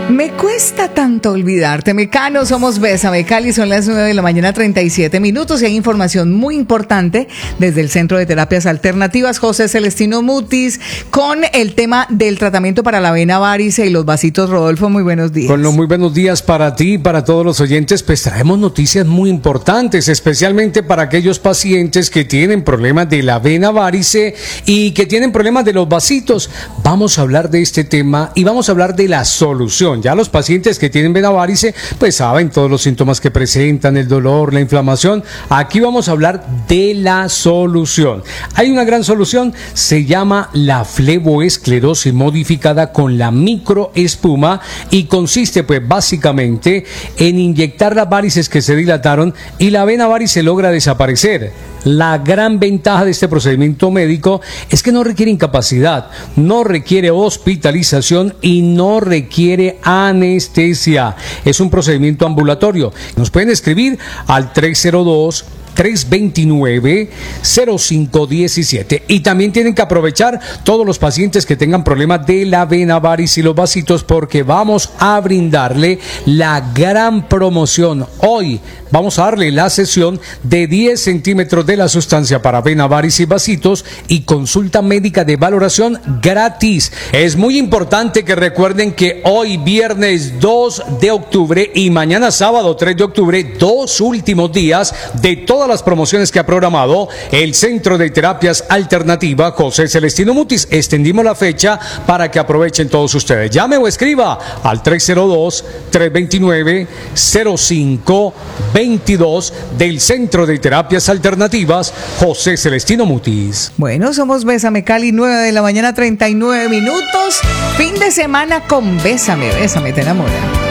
Me cuesta tanto olvidarte, Mecano, somos Bésame Cali, son las 9 de la mañana 37 minutos y hay información muy importante desde el Centro de Terapias Alternativas José Celestino Mutis con el tema del tratamiento para la vena varice y los vasitos. Rodolfo, muy buenos días. Con los muy buenos días para ti y para todos los oyentes, pues traemos noticias muy importantes, especialmente para aquellos pacientes que tienen problemas de la vena varice y que tienen problemas de los vasitos. Vamos a hablar de este tema y vamos a hablar de la solución. Ya los pacientes que tienen vena varice, pues saben todos los síntomas que presentan, el dolor, la inflamación. Aquí vamos a hablar de la solución. Hay una gran solución, se llama la fleboesclerosis modificada con la microespuma y consiste pues básicamente en inyectar las varices que se dilataron y la vena varice logra desaparecer. La gran ventaja de este procedimiento médico es que no requiere incapacidad, no requiere hospitalización y no requiere anestesia. Es un procedimiento ambulatorio. Nos pueden escribir al 302-329-0517. Y también tienen que aprovechar todos los pacientes que tengan problemas de la vena varice y los vasitos, porque vamos a brindarle la gran promoción. Hoy vamos a darle la sesión de 10 centímetros de la sustancia para vena varice y vasitos y consulta médica de valoración gratis. Es muy importante que recuerden que hoy viernes 2 de octubre y mañana sábado 3 de octubre, dos últimos días de todas las promociones que ha programado el Centro de Terapias Alternativa José Celestino Mutis. Extendimos la fecha para que aprovechen todos ustedes. Llame o escriba al 302-329-0522 del Centro de Terapias Alternativas José Celestino Mutis. Bueno, somos Bésame Cali, 9 de la mañana 39 minutos. Fin de semana con Bésame, Bésame, te enamora.